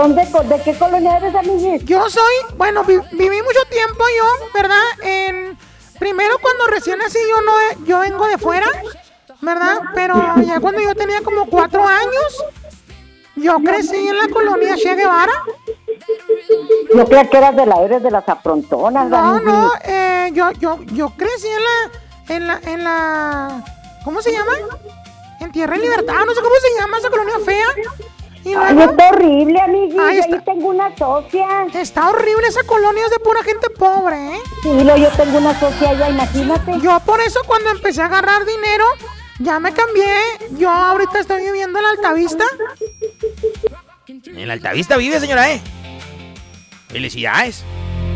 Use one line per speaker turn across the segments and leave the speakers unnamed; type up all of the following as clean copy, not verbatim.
¿De qué colonia eres, amiguis?
Yo soy, bueno, viví mucho tiempo yo, ¿verdad? Primero cuando recién nací yo vengo de fuera, ¿verdad? Pero ya cuando yo tenía como 4 años, yo crecí en la colonia Che Guevara.
Yo creía que eres de las afrontonas,
No, yo crecí en la, ¿cómo se llama? En Tierra y Libertad, no sé cómo se llama esa colonia fea. Y luego,
ay, está horrible, amiguis. Ahí tengo una socia.
Está horrible, esa colonia es de pura gente pobre, ¿eh?
Sí, yo tengo una socia allá, imagínate.
Yo por eso cuando empecé a agarrar dinero, ya me cambié. Yo ahorita estoy viviendo en la Altavista.
¿En la Altavista vive, señora, Felicidades.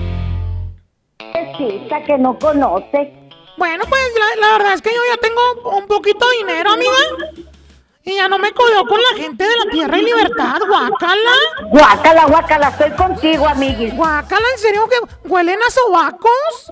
Chica que no conoce.
Bueno, pues la verdad es que yo ya tengo un poquito de dinero, amiga. Y ya no me codeo con la gente de la Tierra y Libertad, guácala.
Guácala, estoy contigo, amiguis.
Guácala, ¿en serio que huelen a sobacos?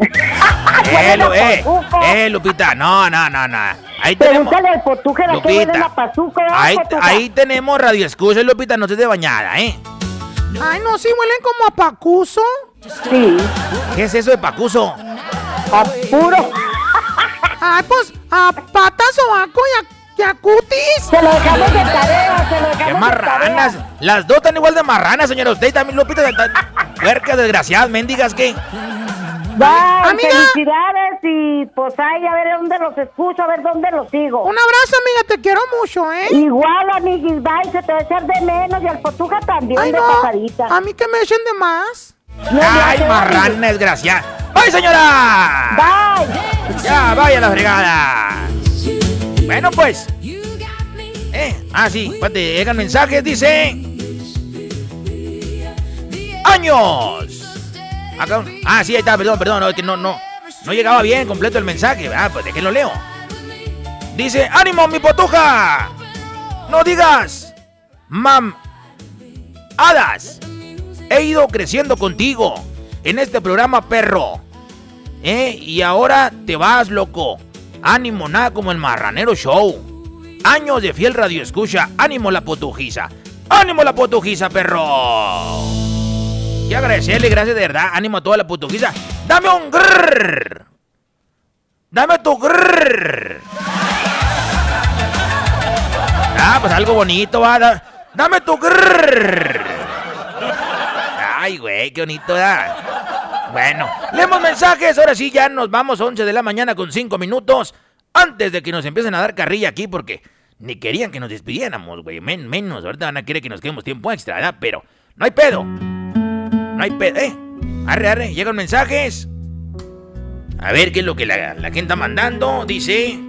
Lupita, no. Ahí
pregúntale al Potujera que huele a pazuco.
Ahí tenemos radio escucha, Lupita, no estés de bañada,
Ay, no, sí huelen como a pacuso.
Sí.
¿Qué es eso de pacuso?
A puro.
Ay, pues, a patas, sobaco y a cutis.
Se lo dejamos de tarea,
¡Qué marranas! Las dos están igual de marranas, señora. Usted también, Lupita, puercas, desgraciadas, mendigas, ¿qué?
Bye, felicidades y pues ahí a ver dónde los escucho, a ver dónde los sigo.
Un abrazo, amiga, te quiero mucho, ¿eh?
Igual, amiguis, bye, se te va a echar de menos y al Potuja también.
Ay,
de
no,
pasadita.
a mí que me echen de más.
No,
¡ay, marrana, desgraciada! ¡Bye, señora!
¡Bye!
¡Ya, vaya la fregada! Bueno, pues. Sí, espérate, llegan mensajes, dice. ¡Años! Acá, sí, ahí está, perdón, no, es que no llegaba bien completo el mensaje. Pues de qué lo leo. Dice, ¡ánimo, mi Potuja! No digas, hadas. He ido creciendo contigo en este programa, perro. Y ahora te vas, loco. Ánimo, nada como el Marranero Show. Años de fiel radio escucha. Ánimo la Potujiza. ¡Ánimo la Potujiza, perro! Y agradecerle, gracias de verdad. Ánimo a toda la Potujiza. ¡Dame un grrr! ¡Dame tu grrr! Pues algo bonito, va. ¡Dame tu grrr! Ay, güey, qué bonito, ¿verdad? Bueno, leemos mensajes. Ahora sí, ya nos vamos. 11 de la mañana con 5 minutos. Antes de que nos empiecen a dar carrilla aquí, porque ni querían que nos despidiéramos, güey. Menos, ahorita van a querer que nos quedemos tiempo extra, ¿verdad? Pero no hay pedo. No hay pedo, Arre, llegan mensajes. A ver qué es lo que la gente está mandando. Dice...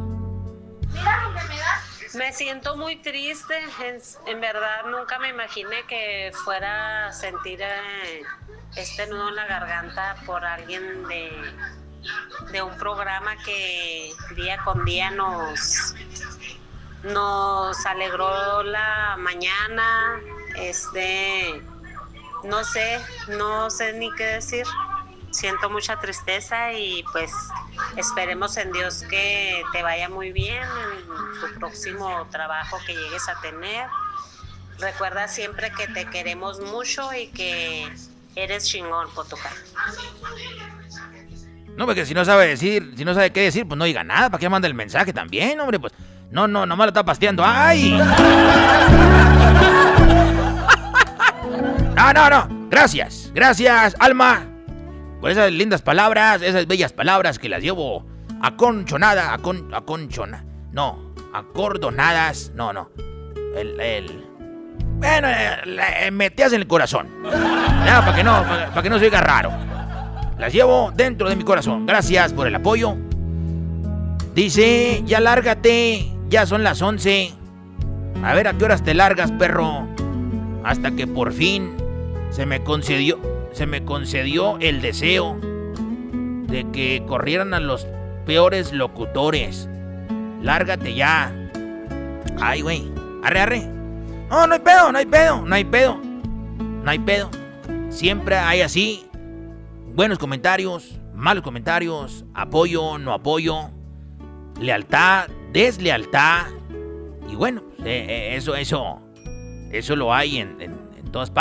Me siento muy triste, en verdad nunca me imaginé que fuera a sentir este nudo en la garganta por alguien de un programa que día con día nos alegró la mañana. No sé ni qué decir. Siento mucha tristeza y pues esperemos en Dios que te vaya muy bien en tu próximo trabajo que llegues a tener. Recuerda siempre que te queremos mucho y que eres chingón, Potuja.
No, porque si no sabe qué decir, pues no diga nada. ¿Para qué manda el mensaje también, hombre? Pues no me lo está pasteando. ¡Ay! No. Gracias, Alma. Por esas lindas palabras, esas bellas palabras que las llevo acordonadas. Metidas en el corazón. Para que no se oiga raro. Las llevo dentro de mi corazón. Gracias por el apoyo. Dice, ya lárgate, ya son las 11. A ver a qué horas te largas, perro. Hasta que por fin se me concedió el deseo de que corrieran a los peores locutores. Lárgate ya. Ay, güey. Arre. No hay pedo. Siempre hay así. Buenos comentarios, malos comentarios, apoyo, no apoyo, lealtad, deslealtad. Y bueno, eso lo hay en todas partes.